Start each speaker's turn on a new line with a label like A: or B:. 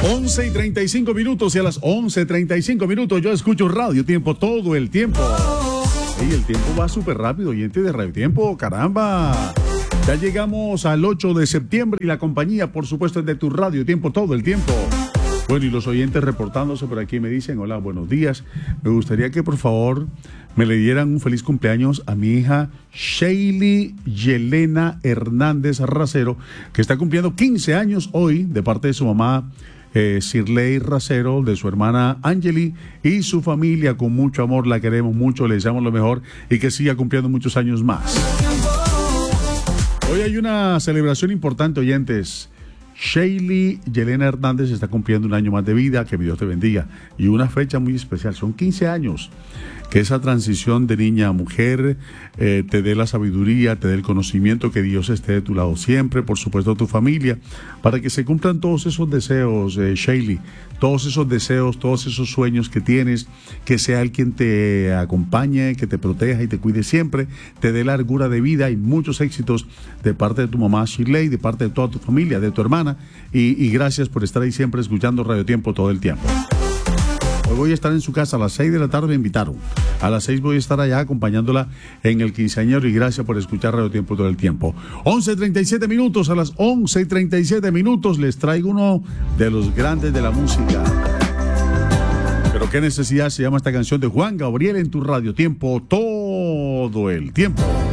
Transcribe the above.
A: 11:35 y a las 11:35 yo escucho Radio Tiempo todo el tiempo. Y el tiempo va súper rápido, oyente de Radio Tiempo, caramba. Ya llegamos al 8 de septiembre y la compañía, por supuesto, es de tu Radio Tiempo todo el tiempo. Bueno, y los oyentes reportándose por aquí me dicen, hola, buenos días. Me gustaría que por favor me le dieran un feliz cumpleaños a mi hija Sheily Yelena Hernández Racero, que está cumpliendo 15 años hoy, de parte de su mamá Sirley Racero, de su hermana Angeli y su familia. Con mucho amor, la queremos mucho, le deseamos lo mejor y que siga cumpliendo muchos años más. Hoy hay una celebración importante, oyentes. Sheily Yelena Hernández está cumpliendo un año más de vida, que Dios te bendiga, y una fecha muy especial, son 15 años, que esa transición de niña a mujer te dé la sabiduría, te dé el conocimiento, que Dios esté de tu lado siempre, por supuesto tu familia, para que se cumplan todos esos deseos, Sheily, todos esos deseos, todos esos sueños que tienes, que sea Él quien te acompañe, que te proteja y te cuide siempre, te dé largura de vida y muchos éxitos de parte de tu mamá Shirley, de parte de toda tu familia, de tu hermana, y gracias por estar ahí siempre escuchando Radio Tiempo todo el tiempo. Hoy voy a estar en su casa a las 6 de la tarde, me invitaron. A las 6 voy a estar allá acompañándola en el quinceañero y gracias por escuchar Radio Tiempo todo el tiempo. 11:37, a las 11:37 les traigo uno de los grandes de la música. Pero qué necesidad, se llama esta canción de Juan Gabriel en tu Radio Tiempo todo el tiempo.